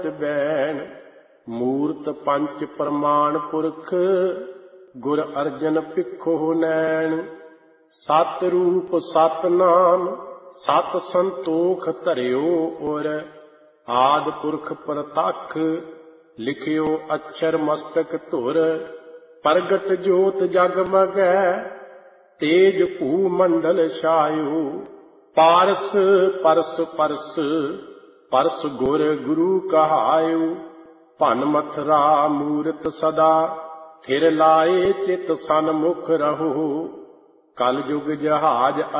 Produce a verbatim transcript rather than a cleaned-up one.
ਬੈਣ ਮੂਰਤ ਪੰਚ ਪ੍ਰਮਾਣ ਪੁਰਖ ਗੁਰ ਅਰਜਨ ਭਿੱਖੋ ਨੈਣ। ਸਤ ਰੂਪ ਸਤ ਨਾਮ ਸਤ ਸੰਤੋਖ ਧਰਿਓ ਔਰ ਆਦ ਪੁਰਖ ਪ੍ਰਤੱਖ ਲਿਖਿਓ ਅਛਰ ਮਸਤਕ ਧੁਰ। ਪ੍ਰਗਟ ਜੋਤ ਜਗਮਗੈ ਤੇਜ ਭੂ ਮੰਡਲ ਛਾਇਓ। ਪਾਰਸ ਪਰਸ ਪਰਸ ਪਰਸ ਗੁਰ ਗੁਰੂ ਕਹਾਇਓ। ਭਨ ਮਥਰਾ ਮੂਰਤ ਸਦਾ ਥਿਰ ਲਾਏ ਚਿਤ ਸਨਮੁਖ ਰਹੋ। ਕਲ ਯੁਗ ਜਹਾਜ